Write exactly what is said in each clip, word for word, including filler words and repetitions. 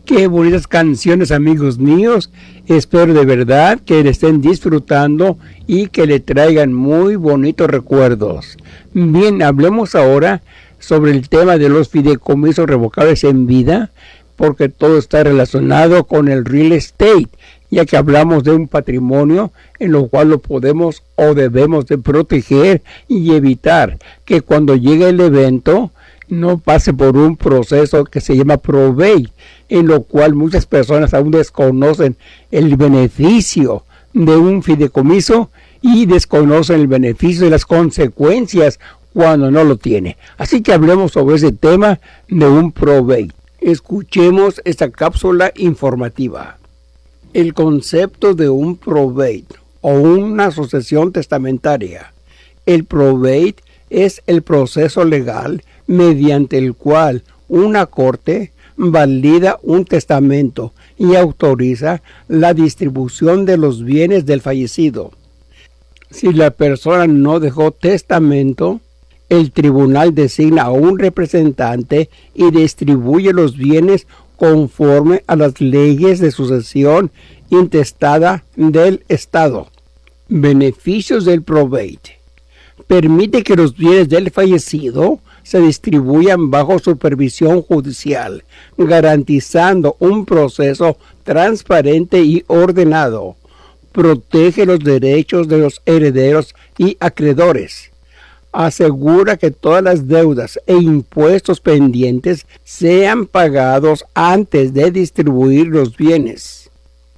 Qué bonitas canciones, amigos míos. Espero de verdad que le estén disfrutando y que le traigan muy bonitos recuerdos. Bien, hablemos ahora sobre el tema de los fideicomisos revocables en vida, porque todo está relacionado con el real estate, ya que hablamos de un patrimonio en lo cual lo podemos o debemos de proteger y evitar que cuando llegue el evento no pase por un proceso que se llama probate, en lo cual muchas personas aún desconocen el beneficio de un fideicomiso y desconocen el beneficio de las consecuencias cuando no lo tiene. Así que hablemos sobre ese tema de un probate. Escuchemos esta cápsula informativa. El concepto de un probate o una sucesión testamentaria. El probate es el proceso legal mediante el cual una corte valida un testamento y autoriza la distribución de los bienes del fallecido. Si la persona no dejó testamento, el tribunal designa a un representante y distribuye los bienes conforme a las leyes de sucesión intestada del Estado. Beneficios del probate. Permite que los bienes del fallecido se distribuyan bajo supervisión judicial, garantizando un proceso transparente y ordenado. Protege los derechos de los herederos y acreedores. Asegura que todas las deudas e impuestos pendientes sean pagados antes de distribuir los bienes.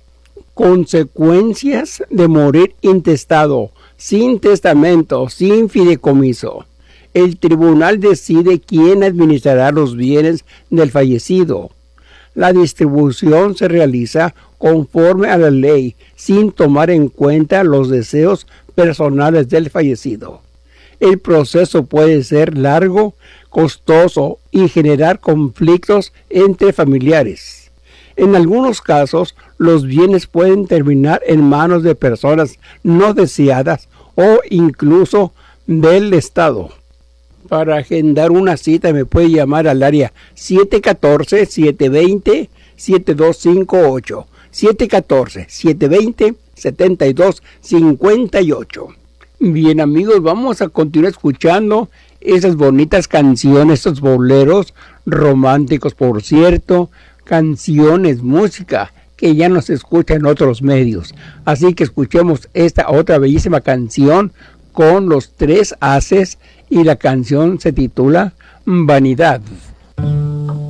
Consecuencias de morir intestado, sin testamento, sin fideicomiso. El tribunal decide quién administrará los bienes del fallecido. La distribución se realiza conforme a la ley, sin tomar en cuenta los deseos personales del fallecido. El proceso puede ser largo, costoso y generar conflictos entre familiares. En algunos casos, los bienes pueden terminar en manos de personas no deseadas o incluso del Estado. Para agendar una cita me puede llamar al área siete uno cuatro, siete dos cero, siete dos cinco ocho, siete uno cuatro, siete dos cero, siete dos cinco ocho. Bien, amigos, vamos a continuar escuchando esas bonitas canciones, esos boleros románticos, por cierto, canciones, música que ya no se escucha en otros medios. Así que escuchemos esta otra bellísima canción con los tres haces y la canción se titula Vanidad.